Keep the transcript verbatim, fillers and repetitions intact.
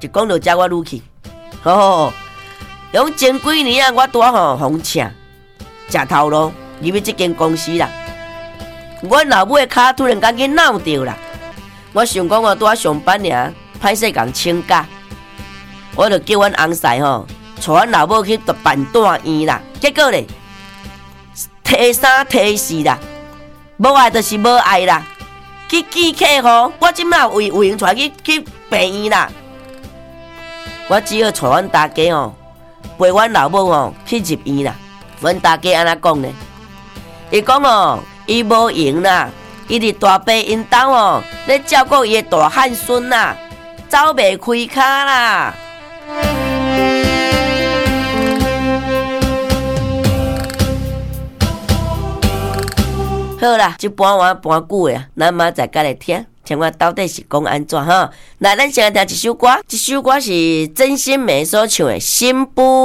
一讲到遮我愈气。吼，用前几年啊，我拄啊吼红请食头路入去即间公司啦。阮老母的骹突然间去闹着啦，我想讲我拄啊上班尔，歹势共请假，我就叫阮翁婿吼，带阮老母去办大院啦。结果咧，提三提四啦，无爱就是无爱啦。去见客户，我即摆为为带去去病院啦。我只好带阮大家哦，陪阮老母哦去入院啦。阮大家安怎讲呢？伊讲哦，伊无闲啦，伊伫大伯因兜哦，咧照顾伊的大汉孙啦，走袂开骹啦。好啦，即半晚半久的啊，咱明仔再来听，听我到底是讲安怎哈？来，咱先来听一首歌，这首歌是曾心梅所唱的《新妇》。